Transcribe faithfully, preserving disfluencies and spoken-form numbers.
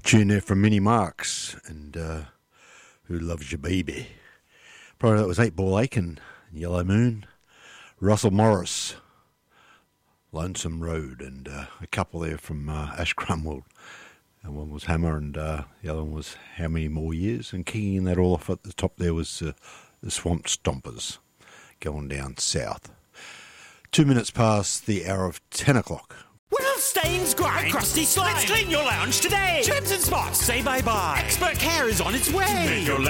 Tune there from Minnie Marks and uh, Who Loves Your Baby. Prior to that was eight Ball Aiken, Yellow Moon, Russell Morris, Lonesome Road, and uh, a couple there from uh, Ash Crumwell. And one was Hammer, and uh, the other one was How Many More Years. And kicking that all off at the top there was uh, the Swamp Stompers going down south. Two minutes past the hour of ten o'clock. Well, stains, grime, crusty slime. Let's clean your lounge today. Germs and spots, say bye-bye. Expert care is on its way. Make your